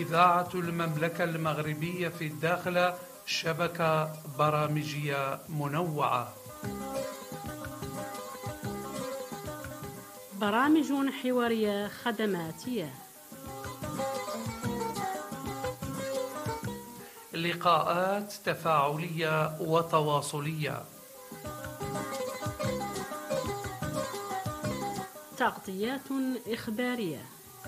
إذاعة المملكة المغربية في الداخلة شبكة برامجية منوعة، برامج حوارية خدماتية، لقاءات تفاعلية وتواصلية، تغطيات إخبارية،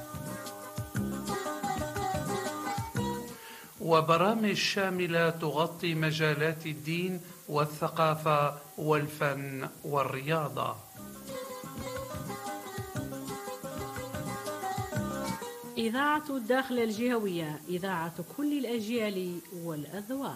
وبرامج شاملة تغطي مجالات الدين والثقافة والفن والرياضة. إذاعة الداخلة الجهوية، إذاعة كل الأجيال والأذواق.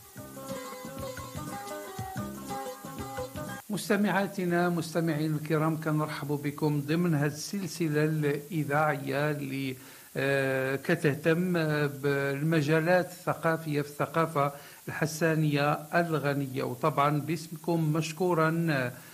مستمعاتنا مستمعين الكرام، كنرحب بكم ضمن هذه السلسلة الإذاعية اللي كتهتم بالمجالات الثقافية في الثقافة الحسانية الغنية، وطبعا باسمكم مشكورا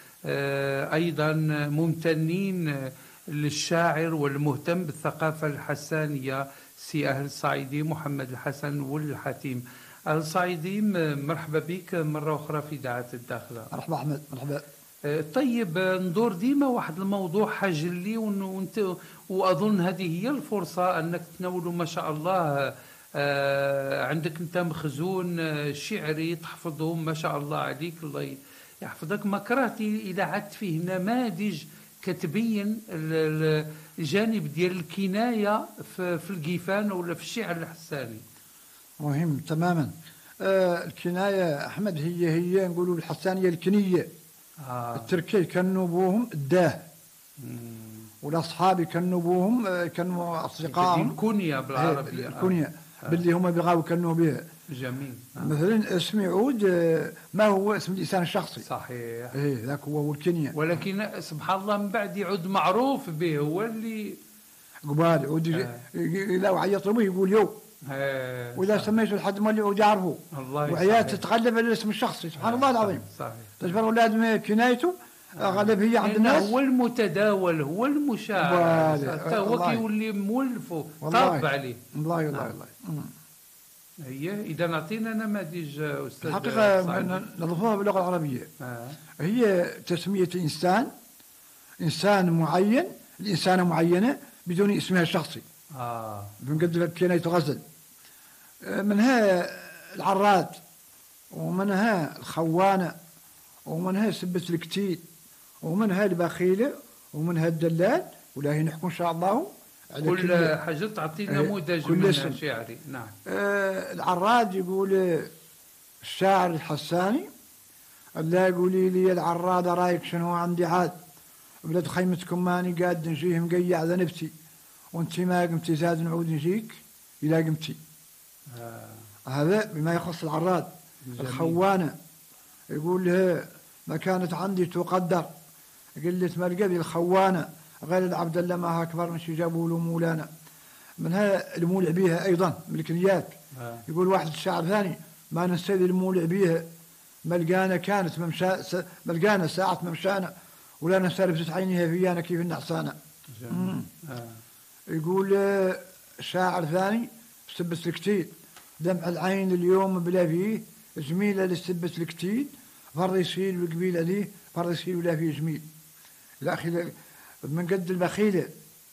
أيضا ممتنين للشاعر والمهتم بالثقافة الحسانية سي أهل الصعيدي محمد الحسن والحتيم. أهل الصعيدي، مرحبا بك مرة أخرى في إذاعة الداخلة. مرحبا أحمد. مرحبا. طيب، ندور ديما واحد الموضوع حاجر لي، وأظن هذه هي الفرصة أنك تناولوا ما شاء الله. عندك أنت مخزون شعري تحفظه ما شاء الله عليك، الله يحفظك. ما كرهتي إذا عدت فيه نماذج كتبين الجانب ديال الكناية في القيفان ولا في الشعر الحساني؟ مهم تماما. الكناية أحمد هي نقولوا الحسانية الكنية. التركي كانوا بوهم الداه، والأصحاب كانوا بوهم كانوا أصدقائهم الكنية بالعربية. الكنية باللي هم بيغاو كانوا بها. جميل. مثلا اسم عود ما هو اسم الإنسان الشخصي. صحيح. ذاك هو الكنية. ولكن سبحان الله من بعد يعود معروف به، هو اللي قبال عود لو عيطوا به يقول يو. وإذا سميته لحد ما اللي يعرفه، وعيات تتغلب على الاسم الشخصي. سبحان الله العظيم. صحيح. تجبر أولاد كنايته غالبية عند الناس. هو المتداول، هو المشاع، هو كيولي مولفه طاب عليه. الله هي إذا نعطينا نماذج أستاذ. الحقيقة نضيفوها باللغة العربية. هي تسمية إنسان معين، الإنسانة معينة بدون اسمها الشخصي. بنقدر كناية غزل. منها العراد، ومنها الخوانة، ومنها سبة الكتيل، ومنها البخيلة، ومنها الدلال. ولا هي نحكم إن شاء الله على كل حاجة تعطي نموذج من شعري. نعم. العراد يقول الشاعر الحساني: الله يقولي لي العراد رايك شنو عندي عاد، بلاد خيمتكم ماني قاد نجيه مقيع ذا نبتي، وانت ما قمتي زاد نعود نجيك إلى قمتي. هذا بما يخص العراد. جميل. الخوانة يقول لها: ما كانت عندي تقدر، قلت مرقبي الخوانة، غير العبد الله ما أكبر من شي جابوا له مولانا. منها المولع بيها أيضا ملكنيات. يقول واحد الشاعر ثاني: ما ننسى المولع بيها، ملقانا كانت ملقانا ساعة ممشانا، ولا ننسى لبست عينها فيانا كيف النحسانة. يقول شاعر ثاني سبس الكتيل: دمع العين اليوم بلا فيه، جميلة للسبس الكتيل، فرض يسيل والقبيل عليه، فرض يسيل ولا فيه جميل. الأخي من قد البخيلة.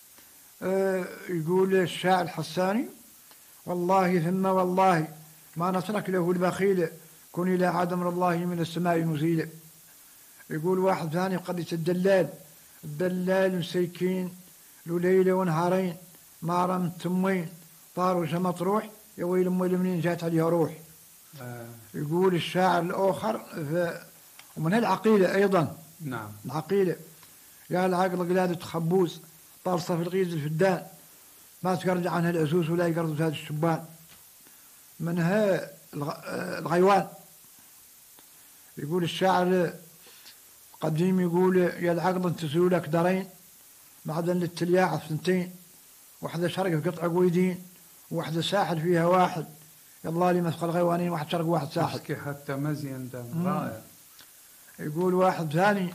يقول الشاعر الحساني: والله ثم والله ما نترك له البخيلة، كن إلى عدم الله من السماء نزيلة. يقول واحد ثاني قضية الدلال مسيكين، له ليلة ونهارين، ما رمت تمين، طار وجمت روح، يا ويل أمي منين جات عليها روح. يقول الشاعر الآخر ومن العقيلة أيضا. نعم. العقيلة: يا العقل قلادة خبوز، طارصة في الغيز الفدان، ما تقرج عنها العزوز ولا يقرض هذا الشبان. منها الغيوان. يقول الشاعر قديم يقول: يا العقل انتزلوا لك دارين، معدن للتلياعة ثنتين، واحدة شرق في قطع قويدين، واحدة ساحل فيها واحد، يالله لي مثقل غيوانين، واحد شرق واحد ساحل. حتى مزيان ده رائع. يقول واحد ثاني